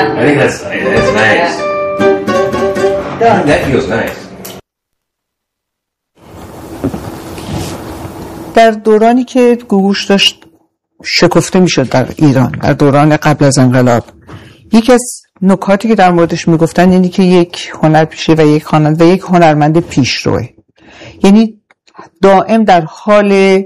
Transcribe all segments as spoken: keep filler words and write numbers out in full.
I think that's, that's nice. Done. That feels nice. در دورانی که گوگوش داشت شکفته میشد در ایران، در دوران قبل از انقلاب، یکی از نکاتی که در موردش میگفتن اینی که یک هنرپیشه و یک خواننده و یک هنرمند پیشروه، یعنی دائم در حال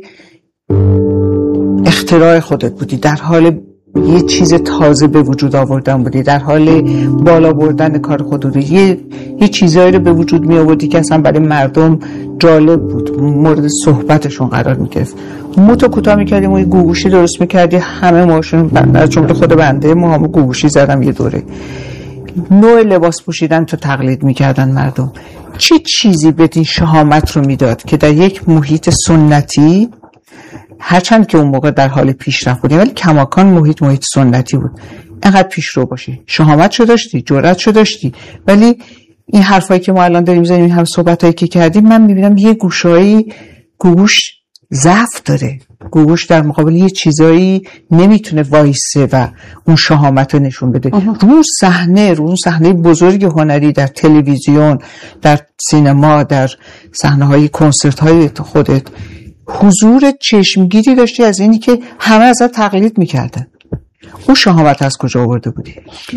اختراع خودت بودی، در حال یه چیز تازه به وجود آوردن بودی، در حال بالا بردن کار خودت بودی، یه یه چیزایی رو به وجود می آوردی که اصلا برای مردم جالب بود، مورد صحبتشون قرار می گرفت. موتو کوتاه می کردیم و یه گوگوشی درست می کردی، همه ماشون از جمله خود بنده ما هم گوگوشی زدم یه دوره. نوع لباس پوشیدن تو تقلید می کردن مردم. چه چیزی به این شهامت رو میداد که در یک محیط سنتی، هرچند که اون موقع در حال پیشرفت بودیم ولی کماکان محیط محیط سنتی بود، اینقدر پیشرو باشی، شهامت شو داشتی، جرأت شو داشتی، ولی این حرفایی که ما الان داریم می‌زنیم، این هم صحبتایی که کردیم، من می‌بینم یه گوشایی گوگوش ضعف داره. گوگوش در مقابل یه چیزایی نمیتونه وایسه و اون شهامت رو نشون بده. رو صحنه، رو صحنه بزرگ هنری، در تلویزیون، در سینما، در صحنه‌های کنسرت‌های خودت حضور چشمگیری داشتی از اینی که همه ازت تقلید میکردن. اون شهامت از کجا آورده بودی؟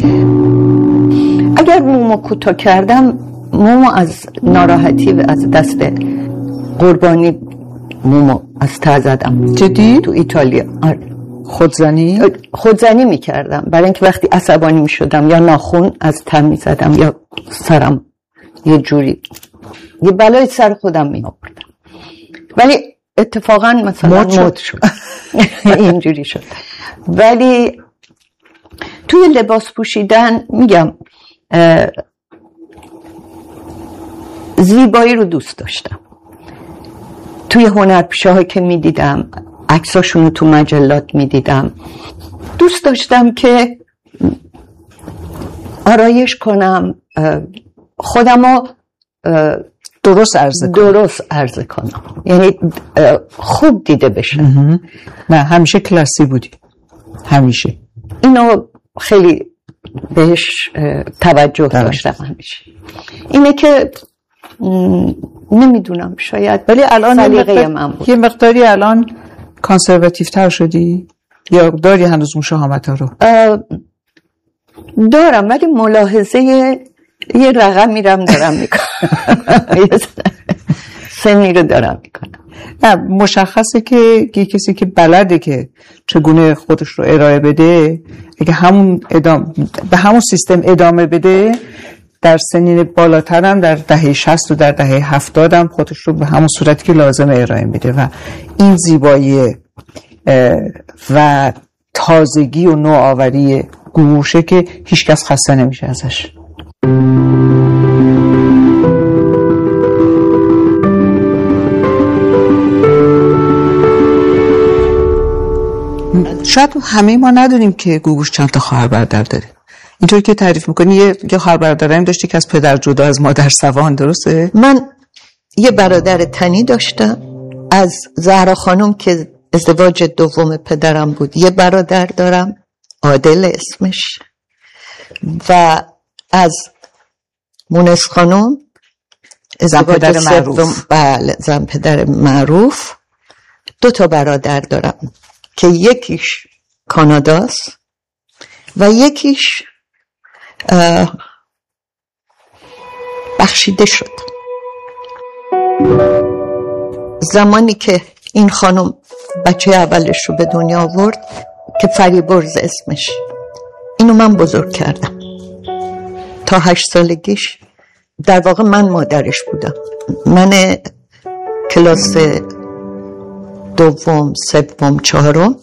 اگر مومو کوتاه کردم، مومو از ناراحتی و از دست قربانی مومو از ته زدم. جدی؟ تو ایتالیا. آره. خودزنی؟ خودزنی میکردم برای اینکه وقتی عصبانی میشدم یا ناخون از ته میزدم یا سرم یه جوری یه بلای سر خودم میآوردم، ولی اتفاقا مثلا مد شد اینجوری شد. ولی توی لباس پوشیدن میگم زیبایی رو دوست داشتم. توی هنرپیشه هایی که میدیدم، عکساشون رو تو مجلات میدیدم، دوست داشتم که آرایش کنم، خودم رو درست عرضه کنم. درست عرضه کنم، یعنی خوب دیده بشه. نه همیشه کلاسی بودی، همیشه اینو خیلی بهش توجه داشتم همیشه. اینه که نمیدونم شاید، ولی الان سلیقه من بود. یه مقداری الان کانسرواتیو تر شدی یا داری هنوز اون شهامت ها رو؟ دارم، ولی ملاحظه یه رقم میرم دارم میکنم سنی رو دارم میکنم. نه مشخصه که یه کسی که بلده که چگونه خودش رو ارائه بده، اگه همون ادام به همون سیستم ادامه بده، در سنین بالاتر هم در دهه شصت و در دهه هفتاد هم خودش رو به همون صورتی که لازمه ارائه میده و این زیبایی و تازگی و نوآوری گوشه که هیچ کس خسته نمیشه ازش. شاید همه ما ندونیم که گوگوش چند تا خواهر برادر داره. اینطور که تعریف میکنی یه یه خواهر برادرم داشتی که از پدر جدا، از مادر سوان، درسته؟ من یه برادر تنی داشتم از زهرا خانم که ازدواج دوم پدرم بود. یه برادر دارم عادل اسمش، و از مونس خانم زن پدر معروف. بله زن پدر معروف. دو تا برادر دارم که یکیش کاناداست و یکیش بخشیده شد. زمانی که این خانم بچه اولش رو به دنیا آورد که فریبرز اسمش، اینو من بزرگ کردم تا هشت سالگیش. در واقع من مادرش بودم. من کلاس دوم، سوم، چهارم.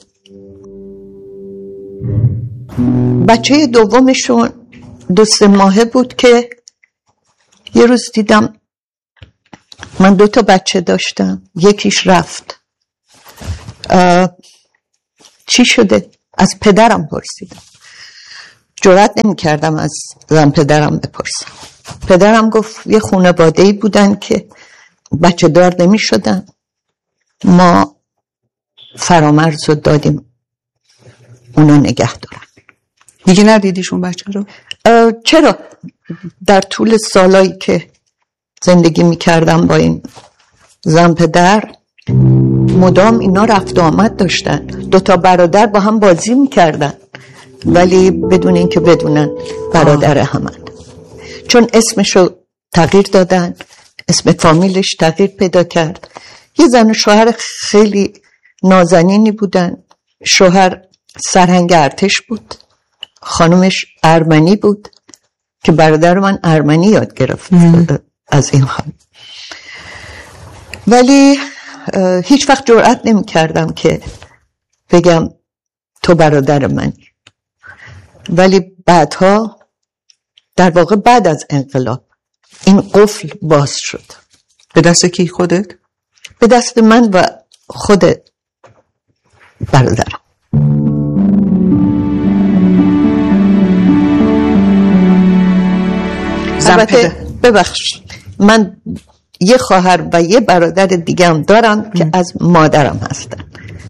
بچه دومشون دو سه ماهه بود که یه روز دیدم من دو تا بچه داشتم، یکیش رفت. چی شده؟ از پدرم پرسیدم. جرئت نمی کردم از زن پدرم بپرسم. پدرم گفت یه خانواده‌ای بودن که بچه دار نمی شدن، ما فرامرز رو دادیم اونا نگه دارن. دیگه ندیدیشون بچه رو؟ چرا در طول سالایی که زندگی میکردم با این زن پدر مدام اینا رفت و آمد داشتن، دوتا برادر با هم بازی میکردن ولی بدون اینکه بدونن برادر همن، چون اسمشو تغییر دادن، اسم فامیلش تغییر پیدا کرد. یه زن و شوهر خیلی نازنینی بودن. شوهر سرهنگ ارتش بود، خانومش ارمنی بود که برادر من ارمنی یاد گرفت از این خانم. ولی هیچ وقت جرئت نمی کردم که بگم تو برادر منی. ولی بعدها، در واقع بعد از انقلاب، این قفل باز شد. به دست کی؟ خودت؟ به دست من و خود برادرم. البته ببخش، من یه خواهر و یه برادر دیگه هم دارم که از مادرم هستن.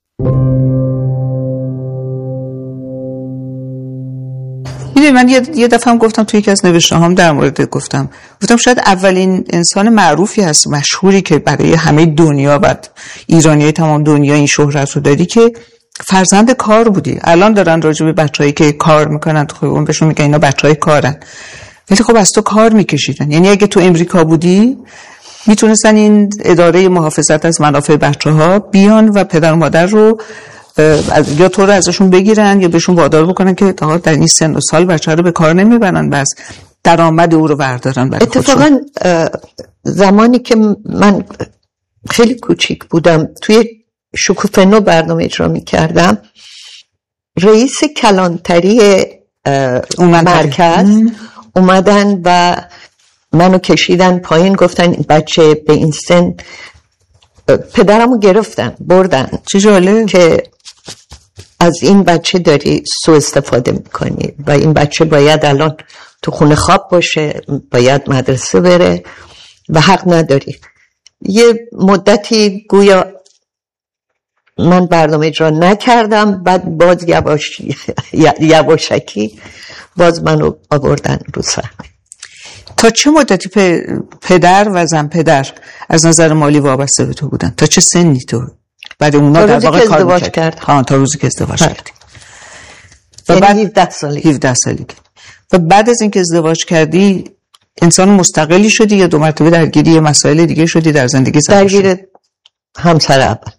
میدونی من یه, یه دفعه هم گفتم توی یکی از نوشته هام در مورد گفتم گفتم شاید اولین انسان معروفی هست، مشهوری که برای همه دنیا و ایرانیای تمام دنیا این شهرت رو داری که فرزند کار بودی. الان دارن راجع به بچه‌هایی که کار میکنن تو خیابون بهشون میگن اینا بچه‌های کارن، ولی خب از تو کار میکشیدن. یعنی اگه تو امریکا بودی میتونستن این اداره محافظت از منافع بچه‌ها بیان و پدر و مادر رو یا تو رو ازشون بگیرن یا بهشون وادار بکنن که تا در این سن و سال بچه رو به کار نمیبرن، بس درآمد او رو بردارن برای خودشون. اتفاقا زمانی که من خیلی کوچیک بودم توی شکوفه نو برنامه اجرا میکردم، رئیس کلانتری مرکز اومدن و منو کشیدن پایین، گفتن بچه به این سن، پدرمو گرفتن بردن. چه جالب که از این بچه داری سوء استفاده میکنی و این بچه باید الان تو خونه خواب باشه، باید مدرسه بره و حق نداری. یه مدتی گویا من برنامه اجرا نکردم، بعد باز یواش یواشکی باز منو آوردن رو صحنه. تا چه مدتی پدر و زن پدر از نظر مالی وابسته به تو بودن؟ تا چه سنی تو بعد اونا در واقع کار می‌کرد؟ ها، تا روزی که ازدواج کردی. و بعد هفده سالی هفده سالی و بعد از اینکه ازدواج کردی انسان مستقلی شدی یا دو مرتبه درگیری مسائل دیگه شدی در زندگی؟ درگیر همسر اول.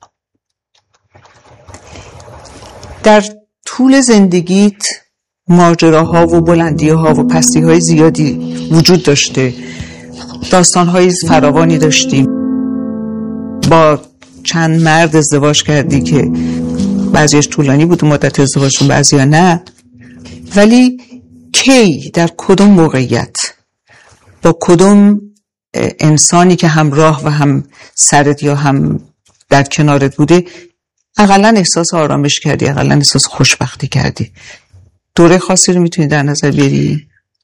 در طول زندگیت ماجراها و بلندی‌ها و پستی‌های زیادی وجود داشته، داستان‌های فراوانی داشتیم. با چند مرد ازدواج کردی که بعضیش طولانی بود مدت ازدواجشون، بعضیا نه. ولی کی، در کدوم موقعیت، با کدوم انسانی که همراه و هم سرت یا هم در کنارت بوده اقلن احساس آرامش کردی، اقلن احساس خوشبختی کردی؟ دوره خاصی رو میتونی در نظر بیاری؟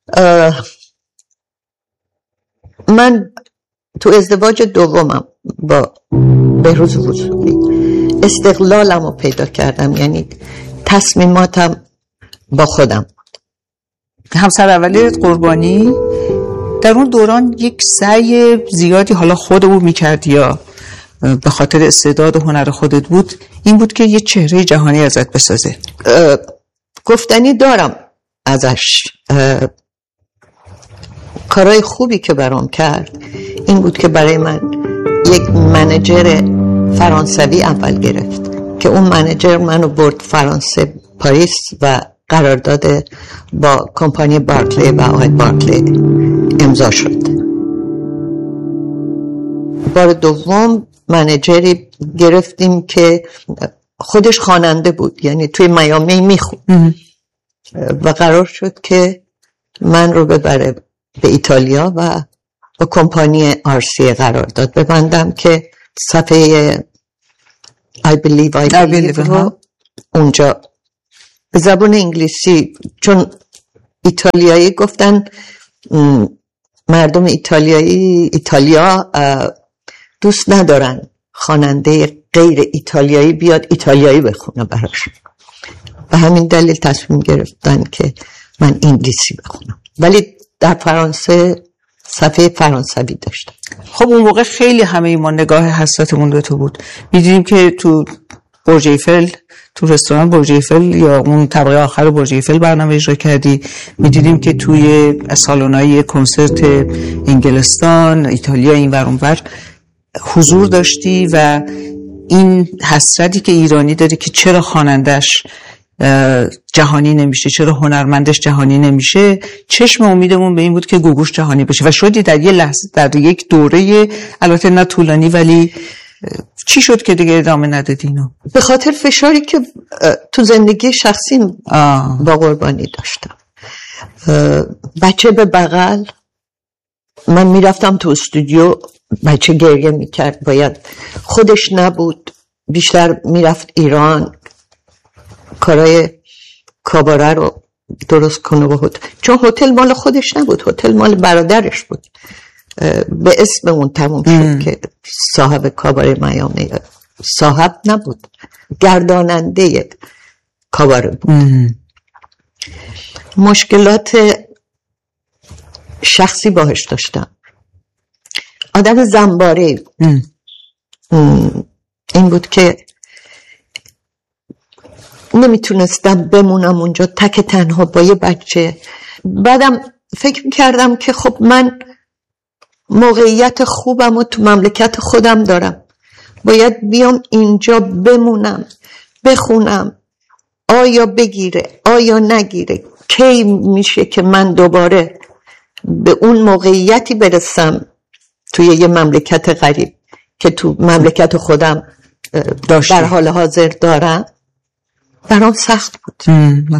من تو ازدواج دومم با بهروز وصولی استقلالم رو پیدا کردم، یعنی تصمیماتم با خودم. همسر اولیت قربانی در اون دوران یک سعی زیادی حالا خود او میکرد یا به خاطر استعداد و هنر خودت بود، این بود که یه چهره جهانی ازت بسازه؟ گفتنی دارم ازش. کارهای خوبی که برام کرد این بود که برای من یک منیجر فرانسوی اول گرفت که اون منیجر منو برد فرانسه، پاریس و قرارداد با کمپانی بارکلی و آقای بارکلی امضا شد. بار دوم منیجری گرفتیم که خودش خواننده بود، یعنی توی میامی میخوند و قرار شد که من رو ببره به ایتالیا و با کمپانی آرسی قرارداد ببندم که صفحه I believe I believe رو اونجا به زبان انگلیسی، چون ایتالیایی گفتن مردم ایتالیایی ایتالیا دوست ندارن خواننده غیر ایتالیایی بیاد ایتالیایی بخونه براشون. به همین دلیل تصمیم گرفتن که من انگلیسی بخونم، ولی در فرانسه صفحه فرانسوی داشتم. خب اون موقع خیلی همه ما نگاه حسرتمون به تو بود. می‌دیدیم که تو برج ایفل، تو رستوران برج ایفل یا اون طبقه آخر برج ایفل برنامه اجرا کردی. می‌دیدیم که توی سالن‌های کنسرت انگلستان، ایتالیا، این ور اون ور حضور داشتی و این حسرتی که ایرانی داره که چرا خوانندش جهانی نمیشه، چرا هنرمندش جهانی نمیشه، چشم امیدمون به این بود که گوگوش جهانی بشه و شدی در یه لحظه، در یک دوره البته نه طولانی، ولی چی شد که دیگه ادامه ندادی اینو؟ به خاطر فشاری که تو زندگی شخصیم با قربانی داشتم. بچه به بغل، من میرفتم تو استودیو، بچه گریه میکرد، باید خودش نبود، بیشتر میرفت ایران کارای کاباره رو درست کنه و هتل، چون هتل مال خودش نبود، هتل مال برادرش بود، به اسم اون تموم شد که صاحب کاباره میامی، صاحب نبود، گرداننده کاباره بود. ام. مشکلات شخصی باهاش داشتم، آدم زنباره بود. این بود که نمیتونستم بمونم اونجا تک تنها با یه بچه. بعدم فکر میکردم که خب من موقعیت خوبم و تو مملکت خودم دارم، باید بیام اینجا بمونم، بخونم، آیا بگیره آیا نگیره، کی میشه که من دوباره به اون موقعیتی برسم توی یه مملکت غریب که تو مملکت خودم در حال حاضر دارم. برام سخت بود.